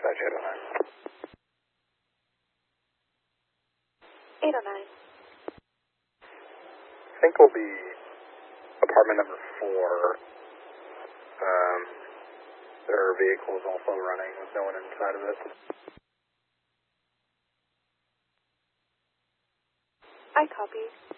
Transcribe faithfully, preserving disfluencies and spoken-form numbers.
dispatch eight oh nine. eight oh nine. I think we'll be apartment number four. Um, their vehicle is also running with no one inside of it. I copy.